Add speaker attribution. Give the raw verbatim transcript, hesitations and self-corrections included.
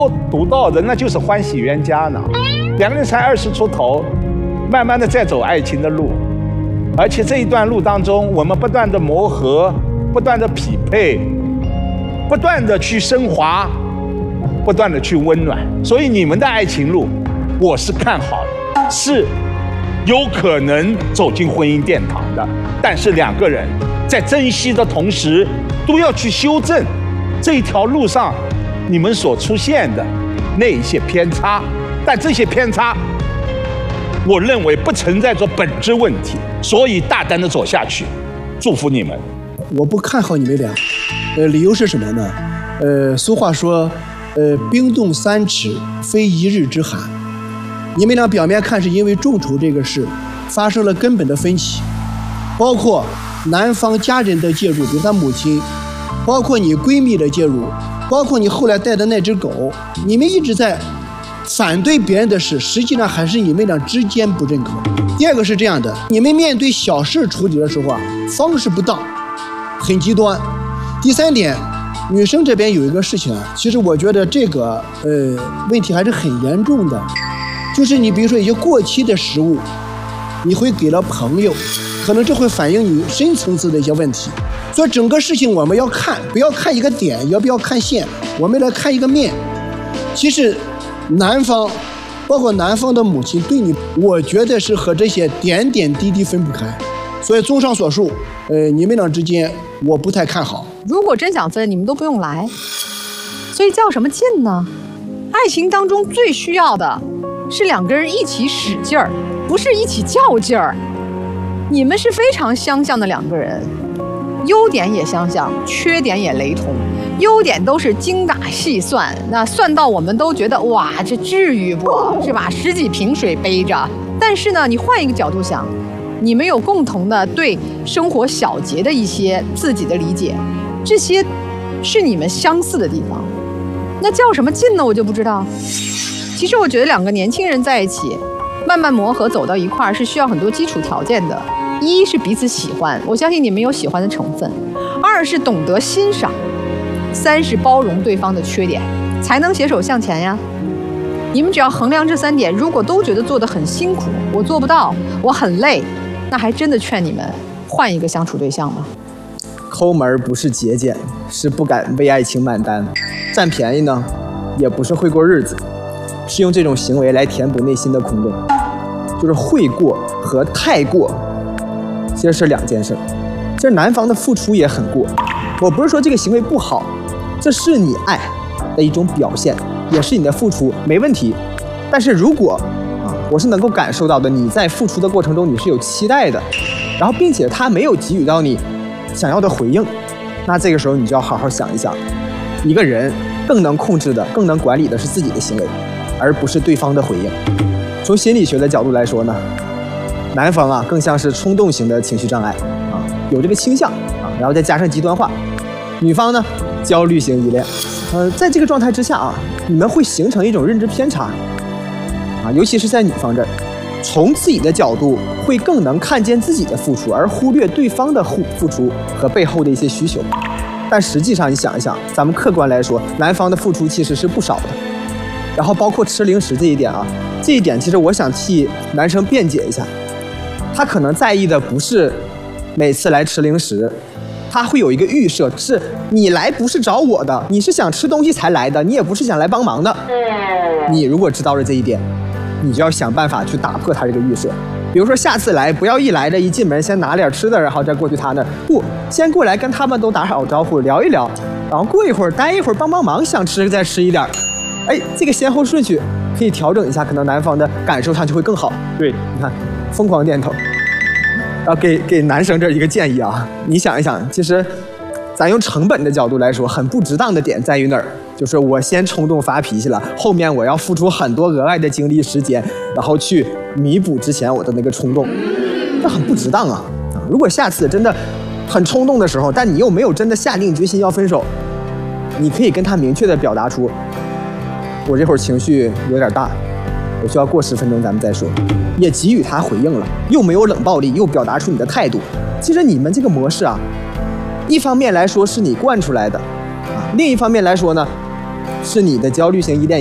Speaker 1: 读到的那就是欢喜冤家呢。两个人才二十出头，慢慢的在走爱情的路，而且这一段路当中，我们不断的磨合，不断的匹配，不断的去升华，不断的去温暖。所以你们的爱情路，我是看好的，是有可能走进婚姻殿堂的。但是两个人在珍惜的同时，都要去修正这一条路上你们所出现的那一些偏差。但这些偏差，我认为不存在着本质问题，所以大胆的走下去，祝福你们。
Speaker 2: 我不看好你们俩，呃，理由是什么呢？呃，俗话说，呃，冰冻三尺，非一日之寒。你们俩表面看是因为众筹这个事发生了根本的分歧，包括男方家人的介入，比如他母亲，包括你闺蜜的介入，包括你后来带的那只狗，你们一直在反对别人的事，实际上还是你们俩之间不认可。第二个是这样的，你们面对小事处理的时候啊，方式不当，很极端。第三点，女生这边有一个事情啊，其实我觉得这个呃问题还是很严重的，就是你比如说一些过期的食物，你会给了朋友，可能这会反映你深层次的一些问题。所以整个事情我们要看，不要看一个点，也不要看线，我们来看一个面。其实男方，包括男方的母亲对你，我觉得是和这些点点滴滴分不开。所以综上所述，呃，你们俩之间我不太看好。
Speaker 3: 如果真想分，你们都不用来。所以较什么劲呢？爱情当中最需要的是两个人一起使劲儿，不是一起较劲儿。你们是非常相像的两个人，优点也相像，缺点也雷同。优点都是精打细算，那算到我们都觉得哇，这至于不是吧？十几瓶水背着。但是呢，你换一个角度想，你们有共同的对生活小节的一些自己的理解，这些是你们相似的地方。那较什么劲呢？我就不知道。其实我觉得两个年轻人在一起，慢慢磨合走到一块儿，是需要很多基础条件的。一是彼此喜欢，我相信你们有喜欢的成分；二是懂得欣赏。三是包容对方的缺点，才能携手向前呀。你们只要衡量这三点，如果都觉得做得很辛苦，我做不到，我很累，那还真的劝你们换一个相处对象吧。
Speaker 4: 抠门不是节俭，是不敢为爱情买单；占便宜呢，也不是会过日子，是用这种行为来填补内心的空洞。就是会过和太过，其实是两件事。其实男方的付出也很过，我不是说这个行为不好，这是你爱的一种表现，也是你的付出，没问题。但是如果啊，我是能够感受到的，你在付出的过程中你是有期待的，然后并且他没有给予到你想要的回应，那这个时候你就要好好想一想，一个人更能控制的、更能管理的是自己的行为，而不是对方的回应。从心理学的角度来说呢，男方啊更像是冲动型的情绪障碍啊，有这个倾向啊，然后再加上极端化。女方呢，焦虑型依恋。呃，在这个状态之下啊，你们会形成一种认知偏差啊，尤其是在女方这儿，从自己的角度会更能看见自己的付出，而忽略对方的付付出和背后的一些需求。但实际上你想一想，咱们客观来说，男方的付出其实是不少的。然后包括吃零食这一点啊，这一点其实我想替男生辩解一下，他可能在意的不是每次来吃零食，他会有一个预设，是你来不是找我的，你是想吃东西才来的，你也不是想来帮忙的。你如果知道了这一点，你就要想办法去打破他这个预设。比如说下次来，不要一来这一进门先拿点吃的，然后再过去他那儿，不，先过来跟他们都打好招呼，聊一聊，然后过一会儿待一会儿帮帮忙，想吃再吃一点。哎，这个先后顺序可以调整一下，可能男方的感受上就会更好。对，你看，疯狂点头。然后给给男生这一个建议啊，你想一想，其实咱用成本的角度来说，很不值当的点在于哪儿？就是我先冲动发脾气了，后面我要付出很多额外的精力时间，然后去弥补之前我的那个冲动，这很不值当啊！啊，如果下次真的很冲动的时候，但你又没有真的下定决心要分手，你可以跟他明确的表达出，我这会儿情绪有点大，我需要过十分钟咱们再说，也给予他回应了，又没有冷暴力，又表达出你的态度。其实你们这个模式啊，一方面来说是你惯出来的啊，另一方面来说呢， 是你的焦虑型依恋